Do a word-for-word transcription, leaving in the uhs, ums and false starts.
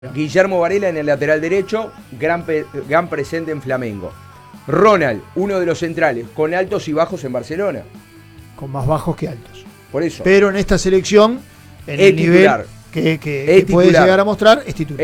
Guillermo Varela en el lateral derecho, gran, pe- gran presente en Flamengo. Ronald, uno de los centrales, con altos y bajos en Barcelona. Con más bajos que altos. Por eso. Pero en esta selección, en Es el nivel titular. que, que, Es que puede titular. llegar a mostrar, es titular.